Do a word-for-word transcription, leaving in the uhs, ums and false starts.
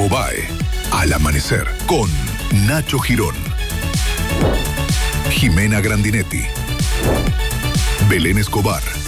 Infobae, Al Amanecer, con Nacho Girón, Jimena Grandinetti, Belén Escobar.